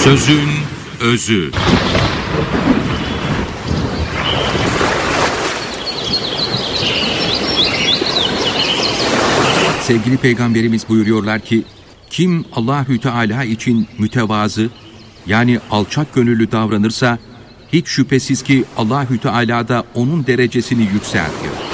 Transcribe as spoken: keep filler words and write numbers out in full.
Sözün özü. Sevgili Peygamberimiz buyuruyorlar ki, kim Allahü Teala için mütevazı, yani alçak gönüllü davranırsa, hiç şüphesiz ki Allahü Teala da onun derecesini yükseltir.